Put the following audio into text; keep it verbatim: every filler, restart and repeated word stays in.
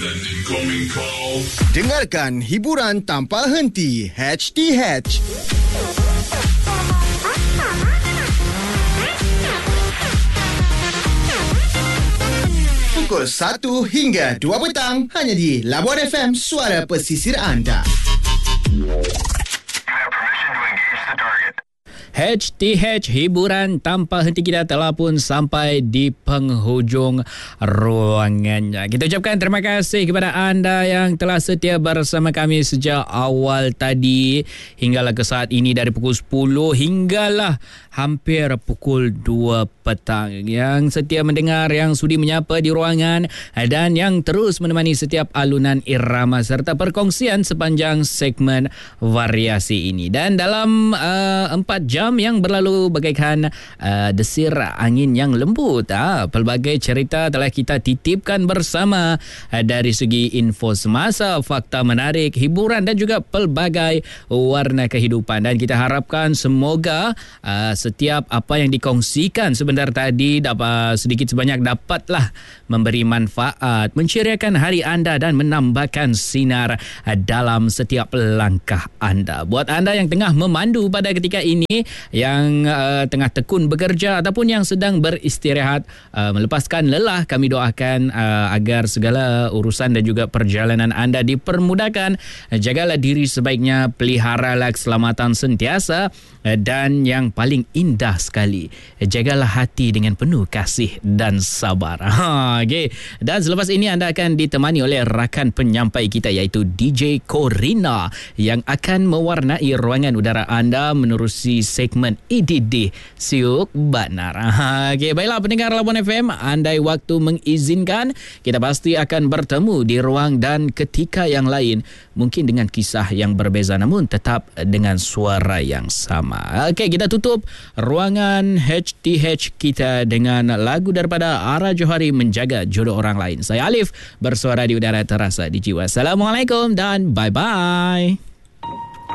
Dengarkan hiburan tanpa henti. Hatch T Hatch. Pukul satu hingga dua petang hanya di Labuan F M, suara pesisir anda. H T H hiburan tanpa henti kita telah pun sampai di penghujung ruangannya. Kita ucapkan terima kasih kepada anda yang telah setia bersama kami sejak awal tadi hinggalah ke saat ini, dari pukul sepuluh hinggalah hampir pukul dua petang. Yang setia mendengar, yang sudi menyapa di ruangan dan yang terus menemani setiap alunan irama serta perkongsian sepanjang segmen variasi ini. Dan dalam uh, empat jam yang berlalu bagaikan uh, desir angin yang lembut, uh, pelbagai cerita telah kita titipkan bersama, uh, dari segi info semasa, fakta menarik, hiburan dan juga pelbagai warna kehidupan. Dan kita harapkan semoga uh, setiap apa yang dikongsikan sebentar tadi dapat sedikit sebanyak dapatlah memberi manfaat, menceriakan hari anda dan menambahkan sinar uh, dalam setiap langkah anda. Buat anda yang tengah memandu pada ketika ini, yang uh, tengah tekun bekerja ataupun yang sedang beristirahat, uh, melepaskan lelah, kami doakan uh, agar segala urusan dan juga perjalanan anda dipermudahkan. Uh, jagalah diri sebaiknya, peliharalah keselamatan sentiasa, uh, dan yang paling indah sekali, uh, jagalah hati dengan penuh kasih dan sabar. Ha, okay. Dan selepas ini anda akan ditemani oleh rakan penyampai kita, iaitu D J Corina, yang akan mewarnai ruangan udara anda menerusi segmen I D D Siuk Banar. Okey, baiklah pendengar Labuan F M, andai waktu mengizinkan, kita pasti akan bertemu di ruang dan ketika yang lain, mungkin dengan kisah yang berbeza namun tetap dengan suara yang sama. Okey, kita tutup ruangan H T H kita dengan lagu daripada Ara Johari, Menjaga Jodoh Orang Lain. Saya Alif, bersuara di udara terasa di jiwa. Assalamualaikum dan bye-bye.